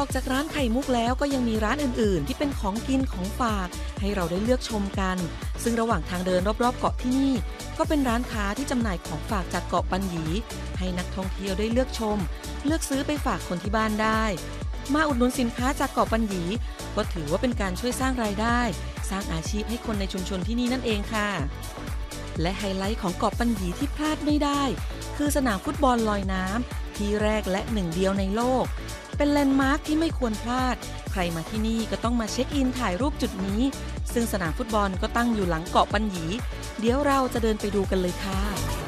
อกจากร้านไข่มุกแล้วก็ยังมีร้านอื่นๆที่เป็นของกินของฝากให้เราได้เลือกชมกันซึ่งระหว่างทางเดินรอบๆเกาะที่นี่ก็เป็นร้านค้าที่จำหน่ายของฝากจากเกาะปัญญีให้นักท่องเที่ยวได้เลือกชมเลือกซื้อไปฝากคนที่บ้านได้มาอุดหนุนสินค้าจากเกาะปัญญีก็ถือว่าเป็นการช่วยสร้างรายได้สร้างอาชีพให้คนในชุมชนที่นี่นั่นเองค่ะและไฮไลท์ของเกาะปัญญีที่พลาดไม่ได้คือสนามฟุตบอลลอยน้ำที่แรกและหนึ่งเดียวในโลกเป็นแลนด์มาร์คที่ไม่ควรพลาดใครมาที่นี่ก็ต้องมาเช็คอินถ่ายรูปจุดนี้ซึ่งสนามฟุตบอลก็ตั้งอยู่หลังเกาะปัญญีเดี๋ยวเราจะเดินไปดูกันเลยค่ะ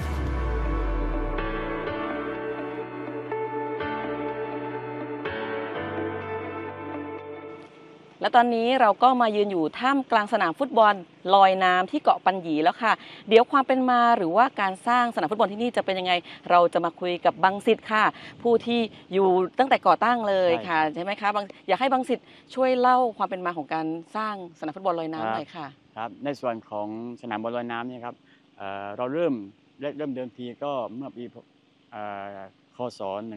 และตอนนี้เราก็มายืนอยู่ท่ามกลางสนามฟุตบอลลอยน้ำที่เกาะปัญญีแล้วค่ะเดี๋ยวความเป็นมาหรือว่าการสร้างสนามฟุตบอลที่นี่จะเป็นยังไงเราจะมาคุยกับบังสิทธิ์ค่ะผู้ที่อยู่ตั้งแต่ก่อตั้งเลยค่ะใช่ไหมคะอยากให้บังสิทธิ์ช่วยเล่าความเป็นมาของการสร้างสนามฟุตบอลลอยน้ำหน่อยค่ะครับในส่วนของสนามบอลลอยน้ำเนี่ยครับเราเริ่มเดิมทีก็เมื่อปีคศ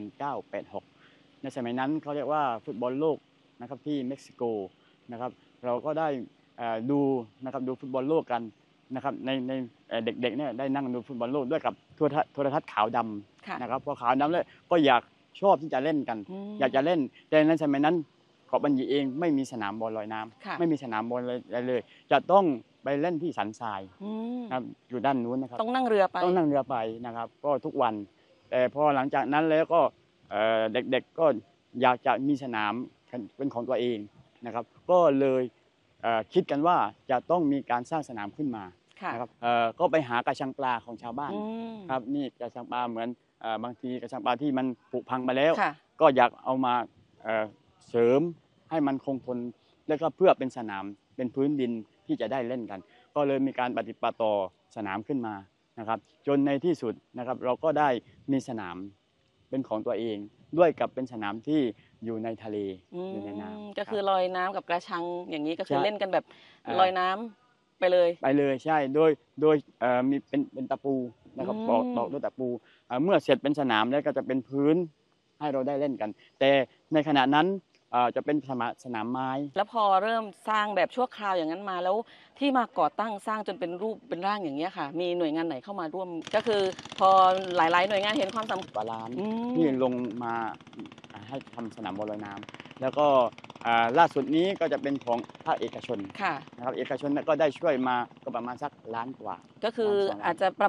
1986ในสมัยนั้นเขาเรียกว่าฟุตบอลโลกนะครับที่เม็กซิโกนะครับเราก็ได้ดูฟุตบอลโลกกันนะครับในเด็กๆเนี่ยได้นั่งดูฟุตบอลโลกด้วยกับโทรทัศน์ขาวดำนะครับพอขาวดำแล้วก็อยากชอบที่จะเล่นกันอยากจะเล่นแต่ในสมัยนั้นเกาะปัญญีเองไม่มีสนามบอลลอยน้ำไม่มีสนามบอลอะไรเลยจะต้องไปเล่นที่สันทรายครับอยู่ด้านนู้นนะครับต้องนั่งเรือไปนะครับก็ทุกวันแต่พอหลังจากนั้นแล้วก็เด็กๆก็อยากจะมีสนามเป็นของตัวเองนะครับก็เลยคิดกันว่าจะต้องมีการสร้างสนามขึ้นมานะครับก็ไปหากระชังปลาของชาวบ้านครับนี่กระชังปลาเหมือนบางทีกระชังปลาที่มันผุพังไปแล้วก็อยากเอามาเสริมให้มันคงทนแล้วก็เพื่อเป็นสนามเป็นพื้นดินที่จะได้เล่นกันก็เลยมีการปฏิบัติต่อสนามขึ้นมานะครับจนในที่สุดนะครับเราก็ได้มีสนามเป็นของตัวเองด้วยกับเป็นสนามที่อยู่ในทะเลอยู่ในน้ำก็คือลอยน้ำกับกระชังอย่างนี้ก็คือเล่นกันแบบลอยน้ำไปเลยใช่โดยมีเป็นตะปูนะครับตอกด้วยตะปูเมื่อเสร็จเป็นสนามแล้วก็จะเป็นพื้นให้เราได้เล่นกันแต่ในขณะนั้นจะเป็นสนามไม้แล้วพอเริ่มสร้างแบบชั่วคราวอย่างนั้นมาแล้วที่มาก่อตั้งสร้างจนเป็นรูปเป็นร่างอย่างนี้ค่ะมีหน่วยงานไหนเข้ามาร่วมก็คือพอหลายๆหน่วยงานเห็นความสำคัญกว่าล้านที่ลงมาให้ทำสนามบอลลอยน้ำแล้วก็ล่าสุดนี้ก็จะเป็นของภาคเอกชนนะครับเอกชนก็ได้ช่วยมาก็ประมาณสักล้านกว่าก็คืออาจจะประ